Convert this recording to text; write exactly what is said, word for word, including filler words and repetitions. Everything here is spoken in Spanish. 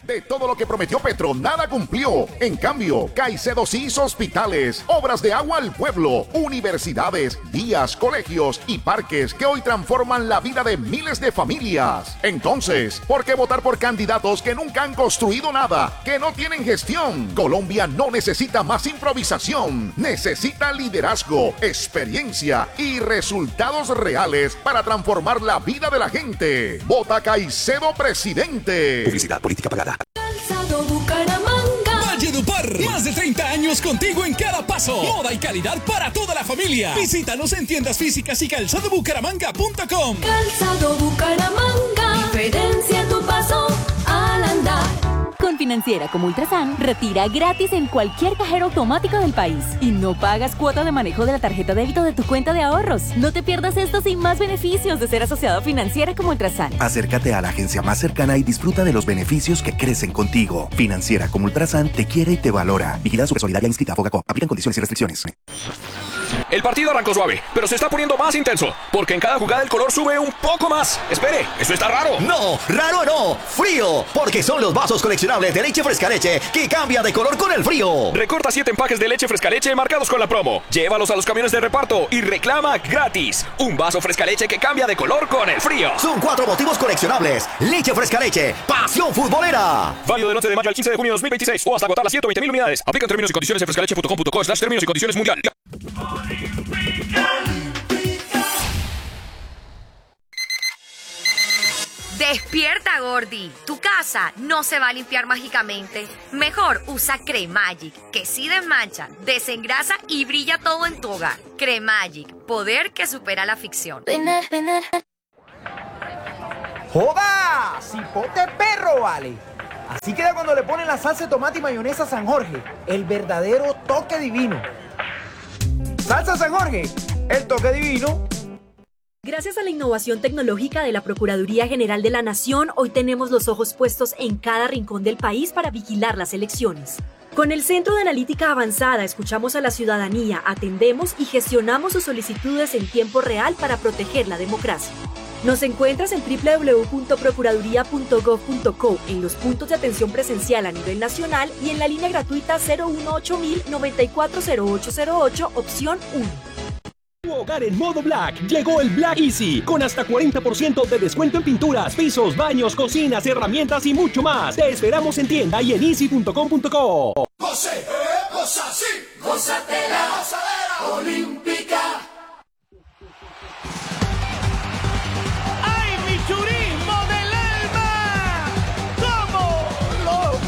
De todo lo que prometió Petro, nada cumplió. En cambio, Caicedo sí hizo hospitales, obras de agua al pueblo, universidades, vías, colegios y parques que hoy transforman la vida de miles de familias. Entonces, ¿por qué votar por candidatos que nunca han construido nada, que no tienen gestión? Colombia no necesita más improvisación, necesita liderazgo, experiencia y resultados reales para transformar la vida de la gente. Vota Caicedo presidente. Publicidad política pagada. Calzado Bucaramanga. Valledupar, más de treinta años contigo en cada paso. Moda y calidad para toda la familia. Visítanos en tiendas físicas y calzado bucaramanga punto com. Calzado Bucaramanga. Diferencia en tu paso al andar. Con Financiera como Ultrasan, retira gratis en cualquier cajero automático del país. Y no pagas cuota de manejo de la tarjeta de débito de tu cuenta de ahorros. No te pierdas estos y más beneficios de ser asociado a Financiera como Ultrasan. Acércate a la agencia más cercana y disfruta de los beneficios que crecen contigo. Financiera como Ultrasan te quiere y te valora. Vigilada Supersolidaria inscrita a Fogacop. Aplican condiciones y restricciones. El partido arrancó suave, pero se está poniendo más intenso, porque en cada jugada el color sube un poco más. Espere, ¿eso está raro? No, raro no, frío, porque son los vasos coleccionables de leche fresca leche que cambian de color con el frío. Recorta siete empaques de leche fresca leche marcados con la promo. Llévalos a los camiones de reparto y reclama gratis un vaso fresca leche que cambia de color con el frío. Son cuatro motivos coleccionables. Leche fresca leche, pasión futbolera. Válido del once de mayo al quince de junio de dos mil veintiséis o hasta agotar las ciento veinte mil unidades. Aplican términos y condiciones en frescaleche punto com punto co slash términos y condiciones mundial. Despierta, Gordi. Tu casa no se va a limpiar mágicamente. Mejor usa Cremagic, que sí desmancha, desengrasa y brilla todo en tu hogar. Cremagic, poder que supera la ficción. ¡Joda! ¡Cipote perro, vale! Así queda cuando le ponen la salsa de tomate y mayonesa San Jorge. El verdadero toque divino. Salsa San Jorge, el toque divino. Gracias a la innovación tecnológica de la Procuraduría General de la Nación, hoy tenemos los ojos puestos en cada rincón del país para vigilar las elecciones. Con el Centro de Analítica Avanzada escuchamos a la ciudadanía, atendemos y gestionamos sus solicitudes en tiempo real para proteger la democracia. Nos encuentras en doble u doble u doble u punto procuraduría punto gov punto co, en los puntos de atención presencial a nivel nacional y en la línea gratuita cero uno ocho mil noventa y cuatro cero ocho cero ocho, opción uno. Tu hogar en modo Black. Llegó el Black Easy, con hasta cuarenta por ciento de descuento en pinturas, pisos, baños, cocinas, herramientas y mucho más. Te esperamos en tienda y en easy punto com punto co. Goce, eh, goza, sí, gózatela, gozadera, Olimpo.